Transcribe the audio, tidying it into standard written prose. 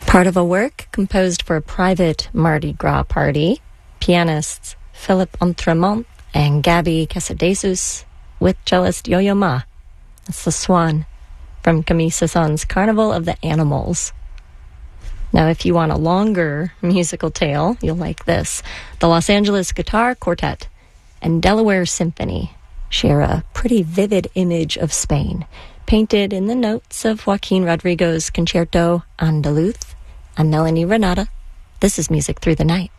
Part of a work composed for a private Mardi Gras party, pianists Philippe Entremont and Gabby Casadesus with cellist Yo-Yo Ma. That's the Swan from Camille Saint-Saëns's Carnival of the Animals. Now, if you want a longer musical tale, you'll like this. The Los Angeles Guitar Quartet and Delaware Symphony share a pretty vivid image of Spain, painted in the notes of Joaquin Rodrigo's Concerto Andaluz. I'm Melanie Renata. This is Music Through the Night.